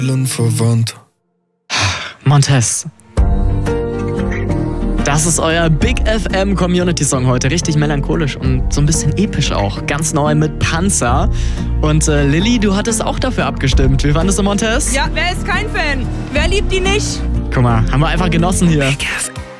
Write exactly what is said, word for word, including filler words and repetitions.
Verwandt. Montez. Das ist euer Big F M Community Song heute. Richtig melancholisch und so ein bisschen episch auch. Ganz neu mit Panzer. Und äh, Lilly, du hattest auch dafür abgestimmt. Wie fandest du Montez? Ja, wer ist kein Fan? Wer liebt die nicht? Guck mal, haben wir einfach genossen hier. Big F M.